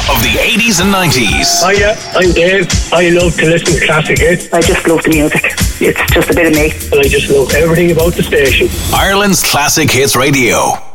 of the 80s and 90s. Hiya, I'm Dave. I love to listen to classic hits. I just love the music. It's just a bit of me. And I just love everything about the station. Ireland's Classic Hits Radio.